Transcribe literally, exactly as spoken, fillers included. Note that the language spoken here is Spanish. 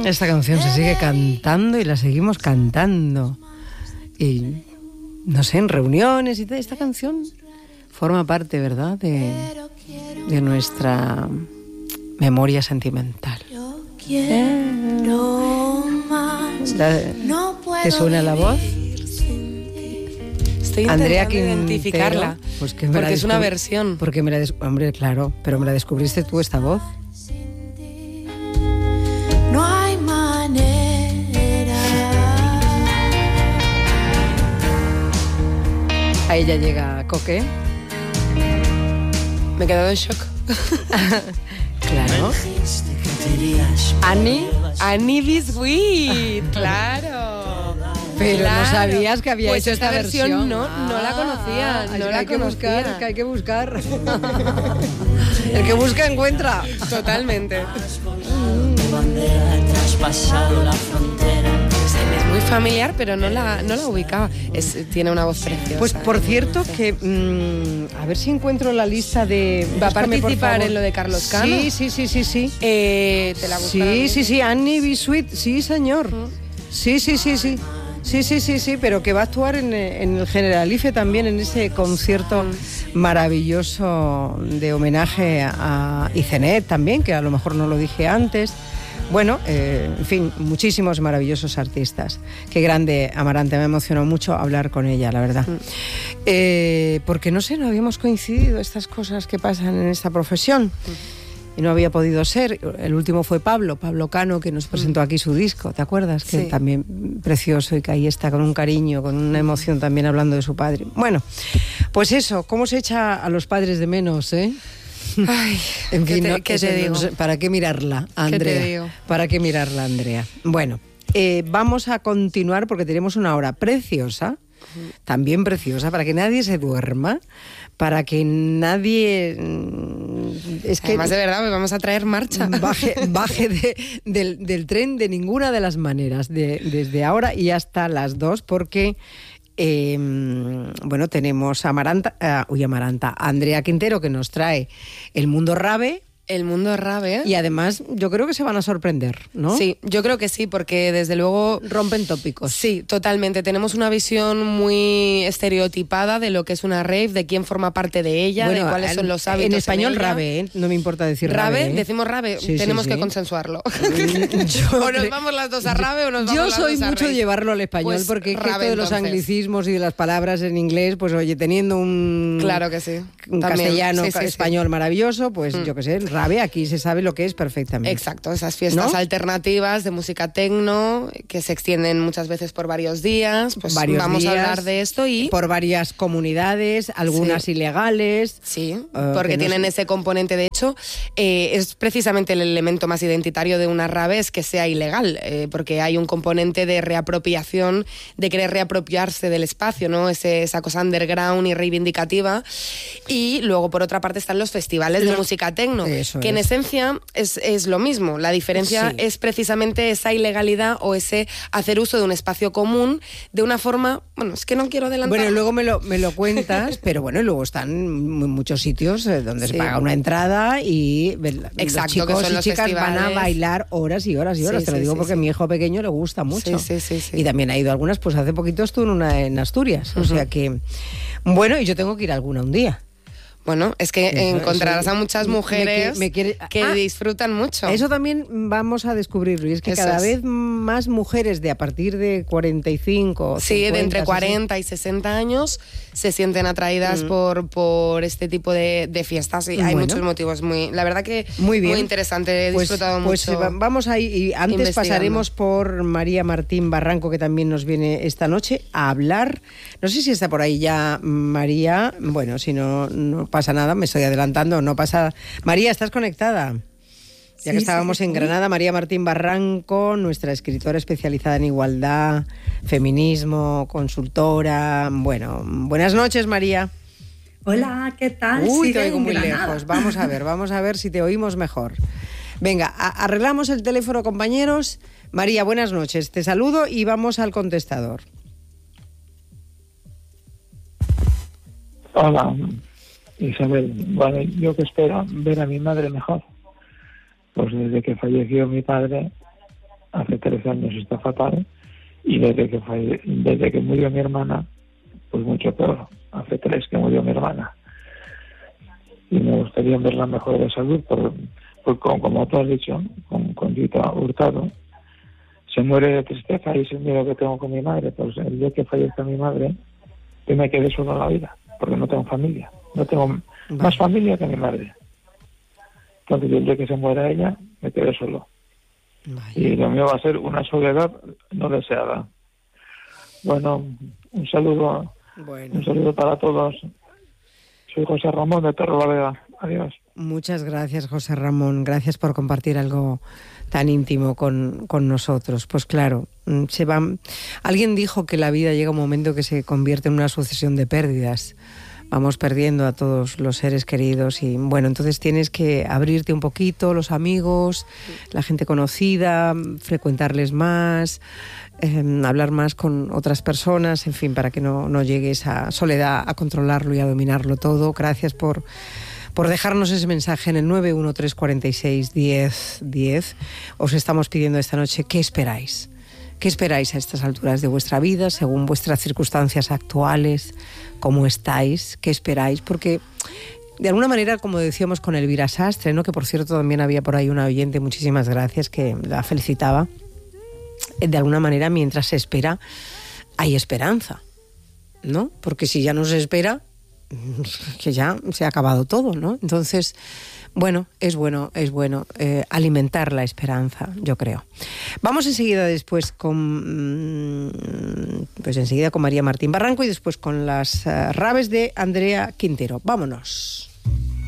Esta canción se sigue cantando y la seguimos cantando. Y no sé, en reuniones y tal. Esta canción forma parte, ¿verdad?, de, de nuestra memoria sentimental. La, ¿te suena la voz? Estoy Andrea intentando identificarla, pues que porque es una versión. Porque me la des- hombre, claro, pero me la descubriste tú, esta voz. No hay manera. A ella llega Coque. Me he quedado en shock. Claro. Annie. Annie Biscuit, claro. Pero Claro. no sabías que había Pues hecho esta esta versión. versión. No, no la conocía, Ah, no es que la hay que conocía. buscar, que hay que buscar. El que busca encuentra. Totalmente. Bandera he traspasado la frontera. Se me es muy familiar, pero no la, no la ubicaba. Es, tiene una voz preciosa. Pues por cierto que mmm, a ver si encuentro la lista de. ¿Va a Búscame, por participar favor. en lo de Carlos Cano? Sí, sí, sí, sí, sí. Eh, ¿Te la busco ahora Sí, mismo? sí, sí, Annie Biscuit, sí, señor. Sí, sí, sí, sí. Sí, sí, sí, sí, pero que va a actuar en, en el Generalife también, en ese concierto maravilloso de homenaje a Icenet también, que a lo mejor no lo dije antes. Bueno, eh, en fin, muchísimos maravillosos artistas. Qué grande, Amarante, me emocionó mucho hablar con ella, la verdad. Mm. Eh, porque no sé, no habíamos coincidido estas cosas que pasan en esta profesión. Mm. Y no había podido ser. El último fue Pablo, Pablo Cano, que nos presentó aquí su disco, ¿te acuerdas? Que sí. También precioso y que ahí está con un cariño, con una emoción también hablando de su padre. Bueno, pues eso, ¿cómo se echa a los padres de menos, eh? Ay, en fin, ¿qué te, no, ¿qué te no, digo? No sé, ¿para qué mirarla, Andrea? ¿Qué te digo? ¿Para qué mirarla, Andrea? Bueno, eh, vamos a continuar porque tenemos una hora preciosa, también preciosa, para que nadie se duerma, para que nadie... Es que además, de verdad, pues vamos a traer marcha. Baje, baje de, del, del tren de ninguna de las maneras, de, desde ahora y hasta las dos, porque... Eh, bueno, tenemos a Amaranta, uh, uy, Amaranta, a Andrea Quintero, que nos trae El Mundo Rave. El Mundo Rave. Y además yo creo que se van a sorprender, ¿no? Sí, yo creo que sí, porque desde luego... rompen tópicos. Sí, totalmente. Tenemos una visión muy estereotipada de lo que es una rave, de quién forma parte de ella, bueno, de cuáles en, son los hábitos. En español en rave, ¿eh? No me importa decir rave. Rave, ¿eh? decimos rave, sí, tenemos sí, que sí. consensuarlo. Yo, o nos vamos las dos a rave o nos vamos yo las soy dos a mucho rave. de llevarlo al español, Pues porque es que rave, esto de los entonces. anglicismos y de las palabras en inglés, pues oye, teniendo un, claro que sí. un También. castellano, sí, sí, español sí. maravilloso, pues Mm. yo qué sé, el rave aquí se sabe lo que es perfectamente. Exacto, esas fiestas ¿no? alternativas de música tecno que se extienden muchas veces por varios días. Pues varios vamos días, a hablar de esto y por varias comunidades, algunas Sí. ilegales. Sí, uh, porque que no tienen sé. ese componente. De hecho, eh, es precisamente el elemento más identitario de una rave, es que sea ilegal, eh, porque hay un componente de reapropiación, de querer reapropiarse del espacio, ¿no? Ese, esa cosa underground y reivindicativa. Y luego, por otra parte, están los festivales de Lo- música tecno, Eso que en es. esencia es, es lo mismo. La diferencia Sí. es precisamente esa ilegalidad o ese hacer uso de un espacio común de una forma... Bueno, es que no quiero adelantar. Bueno, luego me lo, me lo cuentas, pero bueno, y luego están en muchos sitios eh, donde Sí. se paga una entrada y Exacto, los que chicos son y los chicas van a festivales. bailar horas y horas y horas. Sí, Te lo sí, digo sí, porque sí. a mi hijo pequeño le gusta mucho. Sí, sí, sí, sí. Y también ha ido a algunas, pues hace poquito estuvo en una en Asturias. O sea que, bueno, y yo tengo que ir a alguna un día. Bueno, es que Eso, encontrarás eso, a muchas me mujeres que- me quiere- que Ah, disfrutan mucho. Eso también vamos a descubrirlo. Y es que Eso cada es. vez más mujeres de a partir de cuarenta y cinco, Sí, de cincuenta, entre sesenta, cuarenta y sesenta años se sienten atraídas Mm. por, por este tipo de, de fiestas. Y hay Bueno. muchos motivos. Muy, la verdad que Muy bien. muy interesante. He Pues, disfrutado pues mucho. va- vamos ahí y antes investigando. pasaremos por María Martín Barranco, que también nos viene esta noche a hablar. No sé si está por ahí ya María. Bueno, si no, no pasa nada, me estoy adelantando, no pasa. María, ¿estás conectada? Ya que Sí, estábamos sí, en sí. Granada, María Martín Barranco, nuestra escritora especializada en igualdad, feminismo, consultora. Bueno, buenas noches, María. Hola, ¿qué tal? Uy, Sigue te oigo en muy Granada. lejos. Vamos a ver, vamos a ver si te oímos mejor. Venga, a- arreglamos el teléfono, compañeros. María, buenas noches. Te saludo y vamos al contestador. Hola, Isabel. Bueno, yo que espero ver a mi madre mejor. Pues desde que falleció mi padre hace trece años está fatal, y desde que falle, desde que murió mi hermana, pues mucho peor. Hace tres que murió mi hermana. Y me gustaría verla mejor de salud, por, por, como, como tú has dicho, con, con Rita Hurtado. Se muere de tristeza y es el miedo que tengo con mi madre. Pues el día que fallezca mi madre, yo me quedé solo en la vida, porque no tengo familia. No tengo vale. más familia que mi madre. Entonces el día que se muera ella, me quedé solo. Vale. Y lo mío va a ser una soledad no deseada. Bueno, un saludo, bueno. un saludo para todos. Soy José Ramón de Torrelavega. Adiós. Muchas gracias, José Ramón. Gracias por compartir algo tan íntimo con, con nosotros. Pues claro, se van. Alguien dijo que la vida llega un momento que se convierte en una sucesión de pérdidas. Vamos perdiendo a todos los seres queridos y bueno, entonces tienes que abrirte un poquito, los amigos, la gente conocida, frecuentarles más, eh, hablar más con otras personas, en fin, para que no, no llegue esa soledad a controlarlo y a dominarlo todo. Gracias por, por dejarnos ese mensaje en el nueve uno tres cuatro seis, diez, diez. Os estamos pidiendo esta noche, ¿qué esperáis? ¿Qué esperáis a estas alturas de vuestra vida, según vuestras circunstancias actuales? ¿Cómo estáis? ¿Qué esperáis? Porque, de alguna manera, como decíamos con Elvira Sastre, ¿no? Que por cierto también había por ahí una oyente, muchísimas gracias, que la felicitaba. De alguna manera, mientras se espera, hay esperanza, ¿no? Porque si ya no se espera, que ya se ha acabado todo, ¿no? Entonces, bueno, es bueno, es bueno eh, alimentar la esperanza, yo creo. Vamos enseguida después con pues enseguida con María Martín Barranco y después con las uh, raves de Andrea Quintero. Vámonos.